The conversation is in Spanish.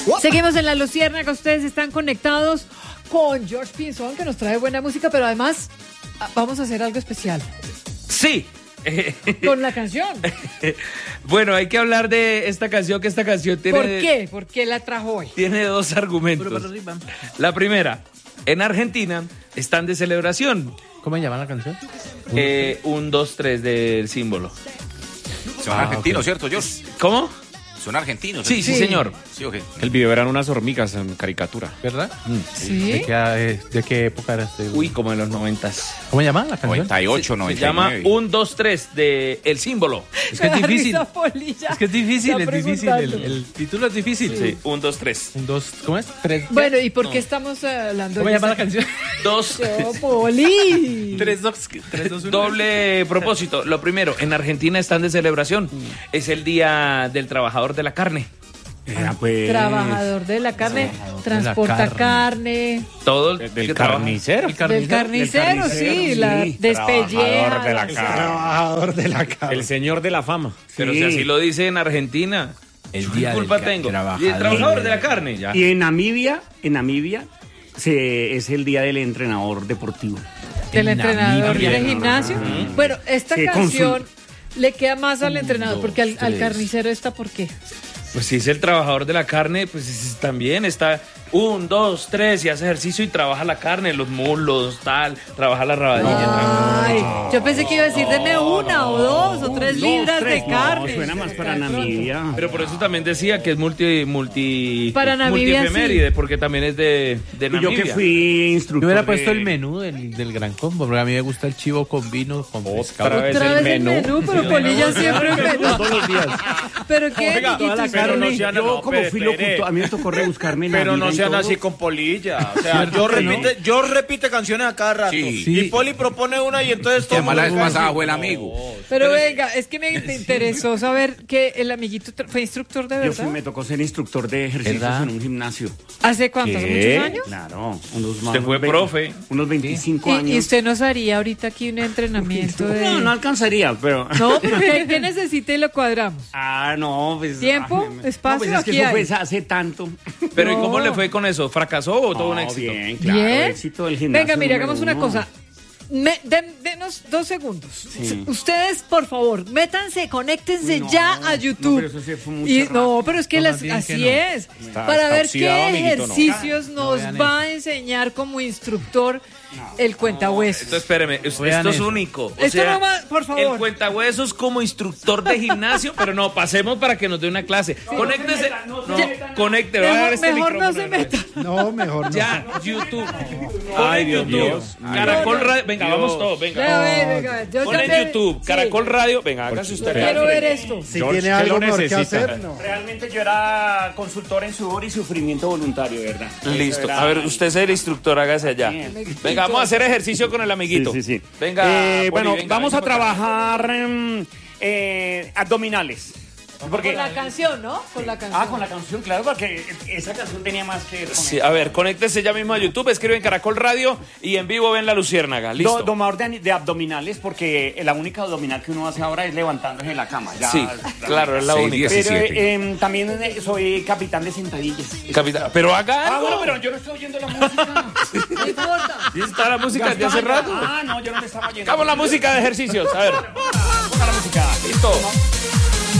Seguimos en La Luciérnaga, ustedes están conectados con George Pinzón, que nos trae buena música, pero además vamos a hacer algo especial. Sí. Con la canción. Bueno, hay que hablar de esta canción, que esta canción tiene... ¿Por qué? ¿Por qué la trajo hoy? Tiene dos argumentos. La primera, en Argentina están de celebración. ¿Cómo se llama la canción? 1, 2, 3 del símbolo. Son argentinos, ¿cierto, George? ¿Cómo? Son argentinos. Sí, sí, señor. Sí, okay. El video eran unas hormigas en caricatura. ¿Verdad? Sí. ¿De qué época era este? Uy, como en los 90. ¿Cómo se llama la canción? 98, Se 99. llama 1, 2, 3 de El Símbolo. Es que es difícil. Es que es difícil, Está es difícil. preguntando. El título es difícil. Sí, 1, 2, 3. Un, dos, ¿cómo es? Tres. Bueno, ¿y por qué estamos hablando ¿Cómo de se llama la esa canción? 2. canción? Poli. 3, 2, 1. Doble propósito. Lo primero, en Argentina están de celebración. Es el Día del Trabajador de la Carne. Trabajador de la carne, transporta carne. Todo el Del que trabaja. carnicero. Del carnicero, sí, la despelleja. Trabajador de la carne. El señor de la fama. Pero si así lo dice en Argentina, El ¿qué día culpa del tengo? trabajador. Y el trabajador de la carne, ya. Y en Namibia es el día del entrenador deportivo. Del entrenador Namibia. de gimnasio. Bueno, esta Sí, canción le queda más al entrenador, porque al tres. carnicero ¿esta por qué? Pues si es el trabajador de la carne, pues también está 1, 2, 3 y hace ejercicio y trabaja la carne, los muslos, tal, trabaja la rabadilla. Ay, yo pensé que iba a decir, deme 1 o 2 o 3 libras de carne. No, suena más para Namibia. Pero por eso también decía que es Para Namibia, multiefeméride, porque también es de Y Namibia. yo que fui Yo instructor hubiera puesto de- el menú del Gran Combo, porque a mí me gusta el chivo con vino, con pescado. vez Otra el vez el menú, pero Polilla siempre el menú. Todos los días. Pero qué, Oiga, Niquito, toda la carne, Yo no, como fui locutor, a mí me tocó rebuscarme la Pero vida no y sean todo. así con Polilla. O sea, yo repite canciones a cada rato. Sí. Sí. Y Poli propone una y entonces Que todo además la vez mundo pasada cae. fue el amigo. Pero venga, es que me interesó saber que el amiguito fue instructor de Yo verdad. me tocó ser instructor de ejercicios ¿Verdad? en un gimnasio. ¿Hace cuántos? ¿Qué? ¿Muchos años? Claro, Usted fue profe. Unos 25 ¿Y años. usted nos haría ahorita aquí un entrenamiento de...? No alcanzaría, pero... No, pero ¿qué necesita y lo cuadramos? No, pues... ¿Tiempo? ¿Espacio? No, pues es que Aquí eso hay. fue hace tanto. Pero ¿y No. cómo le fue con eso? ¿Fracasó o todo un No, éxito? bien, claro, Bien. éxito del gimnasio. Venga, mire, número hagamos una 1. cosa. Denos 2 segundos. Sí. Ustedes, por favor, métanse, conéctense No, ya a YouTube. no, pero eso sí fue mucho Y, rato. no, pero es que No, más bien que así no. es. Está Para ver qué oxidado, amiguito, no. ejercicios nos vean va a enseñar como instructor el cuentahuesos. Entonces, espéreme, Vean esto es eso. único. O Esto sea, no va- por favor. El cuentahuesos como instructor de gimnasio, pero no, pasemos para que nos dé una clase. Conéctese. Conecte, va a dar este Mejor no micrófono. se meta. No, mejor no. Ya, YouTube. Ay, Pon en Dios YouTube. mío. Caracol Radio. Venga, vamos todos, venga. Venga, yo Pon en también- YouTube, sí, Caracol Radio. Venga, hágase usted. Quiero ver esto. Si tiene algo mejor que hacer, No. Realmente yo era consultor en sudor y sufrimiento voluntario, ¿verdad? Listo. Eso era- A ver, usted es el instructor, hágase allá. Bien. Venga, vamos a hacer ejercicio con el amiguito. Sí, sí, sí. Venga. Poli, bueno, venga, vamos a venga para acá. trabajar abdominales. Porque, Con la canción, ¿no? Con la canción. con la canción, claro, porque esa canción tenía más que ver con Sí, eso. a ver, conéctese ya mismo a YouTube, escriben Caracol Radio y en vivo ven La Luciérnaga. Listo. Domador de abdominales, porque la única abdominal que uno hace ahora es levantándose en la cama. Ya, Sí, claro, es la 6 única. días. Pero 17. también soy capitán de sentadillas. Capitán, pero haga algo. Bueno, pero yo no estoy oyendo la música. No importa. ¿Sí está la música de hace rato? No, yo no le estaba oyendo. Hagamos la música de ejercicios, a ver. Ponga la música. Listo.